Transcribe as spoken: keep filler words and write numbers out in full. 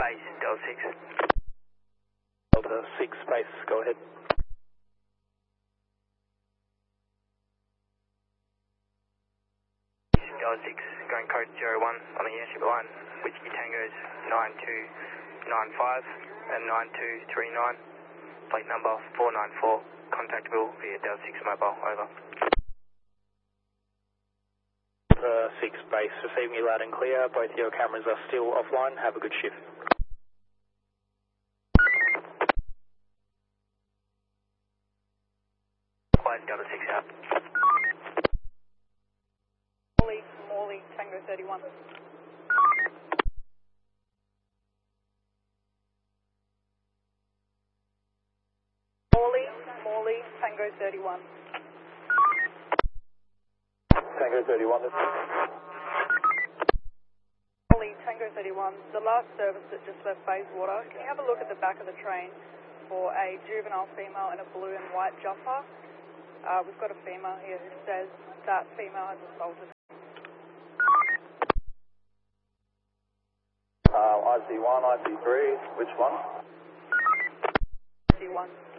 Base, Delta six. Delta six base, go ahead. Delta six, going code zero one on the airship line, Whiskey Tango's nine two nine five and nine two three nine, plate number four nine four, contactable via Delta six mobile, over. Delta six base, receiving you loud and clear, both your cameras are still offline, have a good shift. Quiet, Delta six out. Morley, Morley, Tango thirty-one. Morley, Morley, Tango thirty-one. Tango thirty-one, this Morley, Tango thirty-one. The last service that just left Bayswater, can you have a look at the back of the train for a juvenile female in a blue and white jumper? Uh, we've got a female here who says that female has assaulted. Uh, I C one, I C three, which one? I C one.